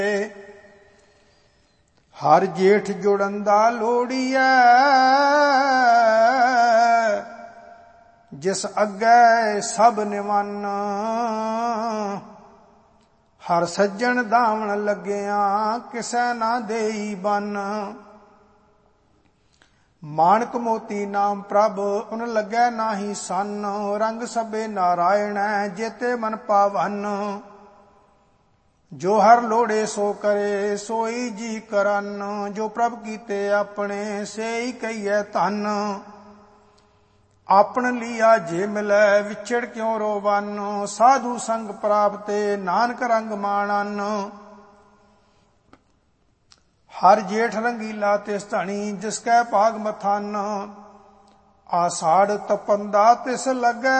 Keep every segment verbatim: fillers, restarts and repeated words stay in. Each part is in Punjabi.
ਹਰ ਜੇਠ ਜੁੜਨ ਦਾ ਲੋੜੀਐ, ਜਿਸ ਅੱਗੇ ਸਭ ਨਿਵੰਨ। ਹਰ ਸੱਜਣ ਧਾਵਣ ਲੱਗਿਆ, ਕਿਸੈ ਨਾ ਦੇਈ ਬੰਨ। ਮਾਣਕ ਮੋਤੀ ਨਾਮ ਪ੍ਰਭ, ਉਨ ਲੱਗੈ ਨਾਹੀ ਸੰਨ। ਰੰਗ ਸਭੇ ਨਾਰਾਇਣੈ, ਜੇਤੇ ਮਨ ਪਾਵਨ। ਜੋ ਹਰ ਲੋੜੇ ਸੋ ਕਰੇ, ਸੋਈ ਜੀ ਕਰਨ। ਜੋ ਪ੍ਰਭ ਕੀਤੇ ਆਪਣੇ, ਸੇਈ ਕਹੀਐ ਧਨ। ਆਪਣ ਲੀਆ ਜੇ ਮਿਲੈ, ਵਿਛੜ ਕਿਉ ਰੋਵਨ। ਸਾਧੂ ਸੰਗ ਪ੍ਰਾਪਤੇ, ਨਾਨਕ ਰੰਗ ਮਾਣਨ। ਹਰ ਜੇਠ ਰੰਗੀਲਾ ਤਿਸ ਧਣੀ, ਜਿਸ ਕੈ ਭਾਗ ਮਥਨ। ਆਸਾੜ ਤਪੰਦਾ ਤਿਸ ਲੱਗੈ,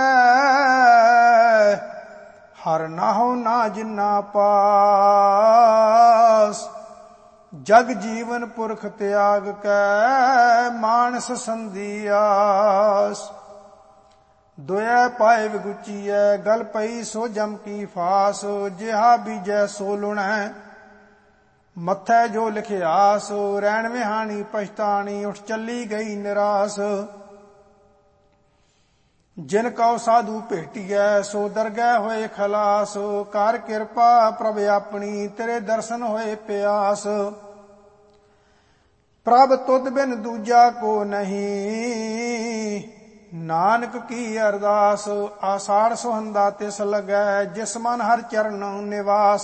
ਹਰ ਨਾਹੋ ਨਾ ਜਿਨਾ ਪਾਸ। ਜਗ ਜੀਵਨ ਪੁਰਖ ਤਿਆਗ ਕੈ, ਮਾਨਸ ਸੰਧਿਆਸ। ਦੁਇ ਪਾਏ ਵਿਗੁਚੀਐ, ਗਲ ਪਈ ਸੋ ਜਮ ਕੀ ਫਾਸ। ਜਿਹਾ ਬੀਜੈ ਸੋ ਲੁਣੈ, ਮੱਥੈ ਜੋ ਲਿਖਿਆਸ। ਰੈਣ ਵਿਹਾਣੀ ਪਛਤਾਣੀ, ਉੱਠ ਚੱਲੀ ਗਈ ਨਿਰਾਸ। ਜਿਨ ਕਉ ਸਾਧੂ ਭੇਟੀਐ, ਸੋ ਦਰਗਹਿ ਹੋਏ ਖਲਾਸ। ਕਰ ਕਿਰਪਾ ਪ੍ਰਭ ਆਪਣੀ, ਤੇਰੇ ਦਰਸ਼ਨ ਹੋਏ ਪਿਆਸ। ਪ੍ਰਭ ਤੁਧ ਬਿਨ ਦੂਜਾ ਕੋ ਨਹੀਂ, ਨਾਨਕ ਕੀ ਅਰਦਾਸ। ਆਸਾੜ ਸੁਹੰਦਾ ਤਿਸ ਲੱਗੈ, ਜਿਸ ਮਨ ਹਰ ਚਰਨ ਨਿਵਾਸ।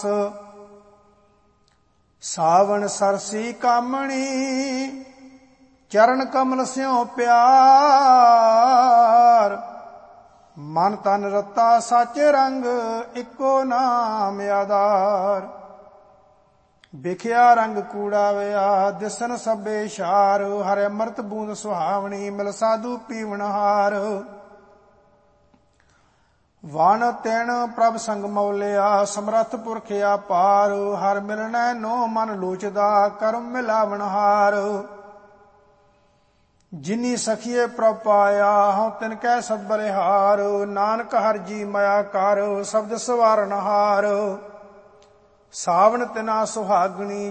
ਸਾਵਣ ਸਰਸੀ ਕਾਮਣੀ, ਚਰਨ ਕਮਲ ਸਿਉ ਪਿਆਰ। ਮਨ ਤਨ ਰਤਾ ਸਚ ਰੰਗ, ਇੱਕੋ ਨਾਮ ਆਧਾਰ। ਵਿਖਿਆ ਰੰਗ ਕੂੜਾ ਵਿਆ, ਦਿਸਨ ਸਭੇ ਸ਼ਾਰ। ਹਰਿ ਅੰਮ੍ਰਿਤ ਬੂੰਦ ਸੁਹਾਵਣੀ, ਮਿਲ ਸਾਧੂ ਪੀਵਨ ਹਾਰ। ਵਣ ਤਿਣ ਪ੍ਰਭ ਸੰਗ ਮੌਲਿਆ, ਸਮਰੱਥ ਪੁਰਖ ਅਪਾਰ। ਹਰ ਮਿਲਣੈ ਨੋ ਮਨ ਲੋਚਦਾ, ਕਰਮ ਮਿਲਾਵਣ ਹਾਰ। ਜਿਨੀ ਸਖੀਏ ਪ੍ਰਭ ਪਾਇਆ, ਹਉ ਤਿਨ ਕੈ ਸਦ ਬਲਿਹਾਰ। ਨਾਨਕ ਹਰ ਜੀ ਮਾਇਆ ਕਰ, ਸ਼ਬਦ ਸਵਾਰਨ ਹਾਰ। ਸਾਵਣ ਤਿਨਾ ਸੁਹਾਗਣੀ,